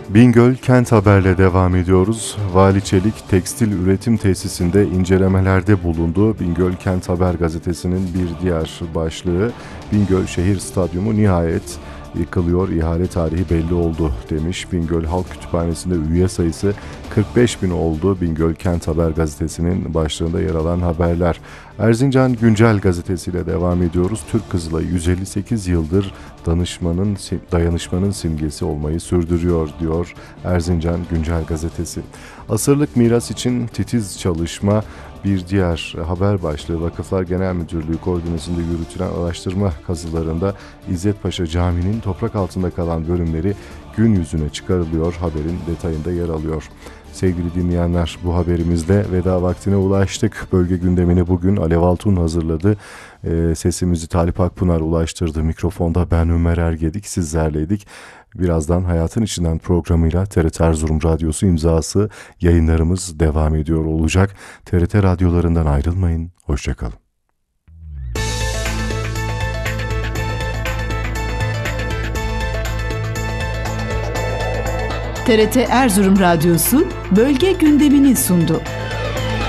Bingöl Kent Haber'le devam ediyoruz. Vali Çelik tekstil üretim tesisinde incelemelerde bulundu. Bingöl Kent Haber gazetesinin bir diğer başlığı Bingöl Şehir Stadyumu nihayet yıkılıyor, ihale tarihi belli oldu demiş. Bingöl Halk Kütüphanesi'nde üye sayısı 45.000 oldu. Bingöl Kent Haber gazetesinin başlığında yer alan haberler. Erzincan Güncel gazetesiyle devam ediyoruz. Türk Kızılayı 158 yıldır dayanışmanın simgesi olmayı sürdürüyor diyor Erzincan Güncel gazetesi. Asırlık miras için titiz çalışma bir diğer haber başlığı. Vakıflar Genel Müdürlüğü koordinesinde yürütülen araştırma kazılarında İzzet Paşa Camii'nin toprak altında kalan bölümleri gün yüzüne çıkarılıyor. Haberin detayında yer alıyor. Sevgili dinleyenler, bu haberimizde veda vaktine ulaştık. Bölge gündemini bugün Alev Altun hazırladı. Sesimizi Talip Akpınar ulaştırdı. Mikrofonda ben Ömer Ergedik, sizlerleydik. Birazdan Hayatın İçinden programıyla TRT Erzurum Radyosu imzası yayınlarımız devam ediyor olacak. TRT radyolarından ayrılmayın, hoşçakalın. TRT Erzurum Radyosu bölge gündemini sundu.